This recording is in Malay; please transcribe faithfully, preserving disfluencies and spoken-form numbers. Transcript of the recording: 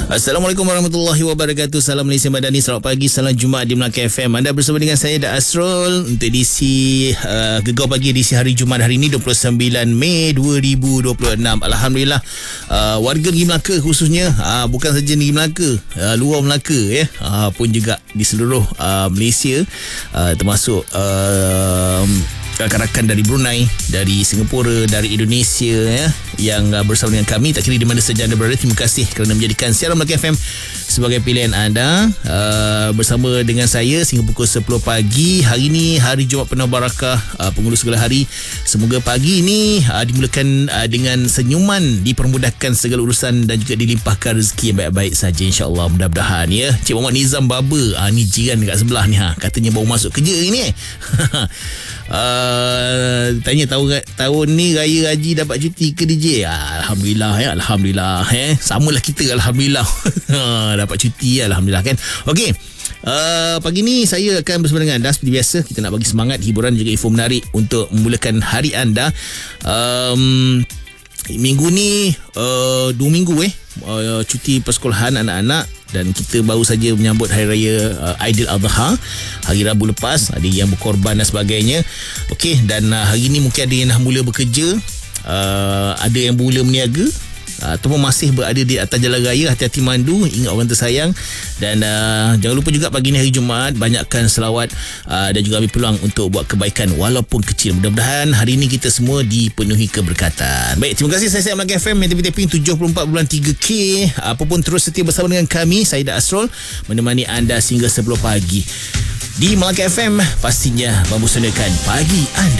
Assalamualaikum warahmatullahi wabarakatuh. Salam Malaysia Madani. Selamat pagi, salam Jumaat di Melaka F M. Anda bersama dengan saya Da Asrul untuk edisi uh, Gegar Pagi edisi hari Jumaat hari ini dua puluh sembilan Mei dua ribu dua puluh enam. Alhamdulillah, uh, warga Negeri Melaka khususnya, uh, bukan saja Negeri Melaka, uh, luar Melaka ya, uh, pun juga di seluruh uh, Malaysia, uh, termasuk uh, rakan-rakan dari Brunei, dari Singapura, dari Indonesia ya, yang uh, bersama dengan kami tak kira di mana saja anda berada. Terima kasih kerana menjadikan siaran Melaka F M sebagai pilihan anda. Uh, bersama dengan saya sehingga pukul sepuluh pagi. Hari ini hari Jumaat penuh barakah, uh, penghulu segala hari. Semoga pagi ini uh, dimulakan uh, dengan senyuman, dipermudahkan segala urusan dan juga dilimpahkan rezeki yang baik-baik saja, insya-Allah, mudah-mudahan ya. Cik Muhammad Nizam Baba, uh, ni jiran dekat sebelah ni, ha, katanya baru masuk kerja ini. Uh, tanya tahun tahun ni raya haji dapat cuti ke D J? Alhamdulillah ya, alhamdulillah eh. Samalah kita, alhamdulillah. Dapat cuti, alhamdulillah kan. Okey. Uh, pagi ni saya akan bersama dengan anda seperti biasa. Kita nak bagi semangat, hiburan juga info menarik untuk memulakan hari anda. Um, minggu ni uh, dua minggu eh uh, cuti persekolahan anak-anak, dan kita baru saja menyambut Hari Raya uh, Aidiladha hari Rabu lepas. Ada yang berkorban dan sebagainya. Okey, dan uh, hari ni mungkin ada yang dah mula bekerja, uh, ada yang mula berniaga, uh, ataupun masih berada di atas jalan raya. Hati-hati mandu, ingat orang tersayang. Dan uh, jangan lupa juga pagi ni hari Jumaat, banyakkan selawat uh, dan juga ambil peluang untuk buat kebaikan walaupun kecil. Mudah-mudahan hari ini kita semua dipenuhi keberkatan. Baik, terima kasih. Saya Melaka F M yang tapping tujuh puluh empat perpuluhan tiga K. Apapun terus setia bersama dengan kami, saya Da Asrul, menemani anda sehingga sepuluh pagi di Melaka F M, pastinya membosankan pagi anda.